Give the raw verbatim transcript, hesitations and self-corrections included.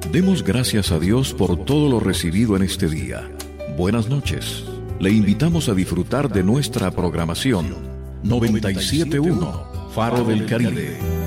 Demos gracias a Dios por todo lo recibido en este día. Buenas noches. Le invitamos a disfrutar de nuestra programación. noventa y siete punto uno Faro del Caribe.